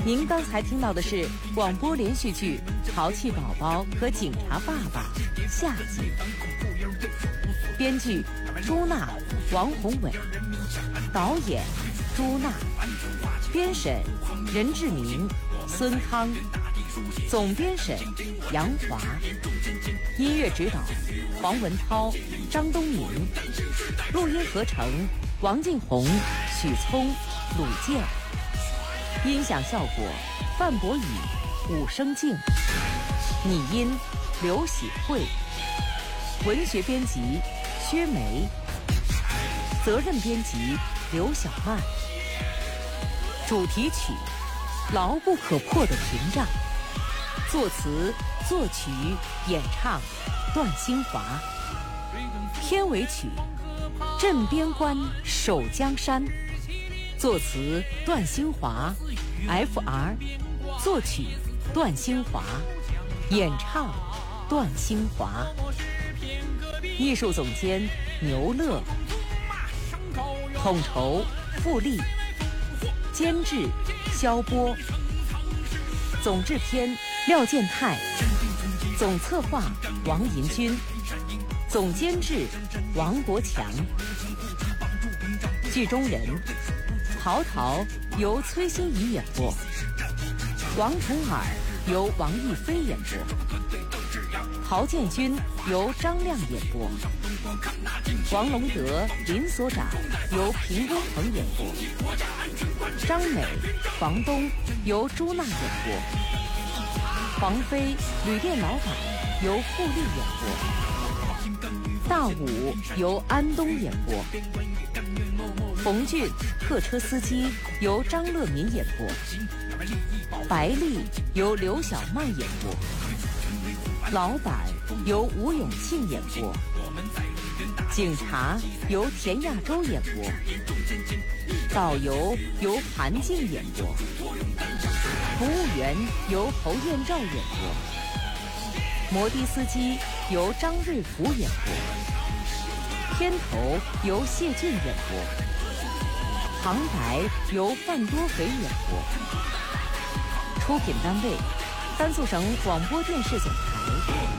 您刚才听到的是广播连续剧《淘气宝宝和警察爸爸》下集，编剧朱娜、王宏伟，导演朱娜，编审任志明、孙康，总编审杨华，音乐指导黄文涛、张东明，录音合成王劲红、许聪、鲁健，音响效果范博宇、武生静，拟音刘喜慧，文学编辑薛梅，责任编辑刘小曼，主题曲牢不可破的屏障，作词作曲演唱段兴华，片尾曲镇边关守江山，作词段兴华 FR， 作曲段兴华，演唱段兴华，艺术总监牛乐，统筹付丽，监制肖波，总制片廖建泰，总策划王银军，总监制王国强，剧中人陶陶由崔欣怡演播，王童尔由王艺飞演播，陶建军由张亮演播，王龙德林所长由平公鹏演播，张美房东由朱娜演播，黄飞旅店老板由付丽演播，大武由安东演播，冯俊客车司机由张乐民演播，白丽由刘小曼演播，老板由吴永庆演播，警察由田亚洲演播，导游由韩静演播，服务员由侯艳照演播，摩的司机由张瑞福演播，片头由谢俊演播，旁白由范多肥演播，出品单位甘肃省广播电视总台。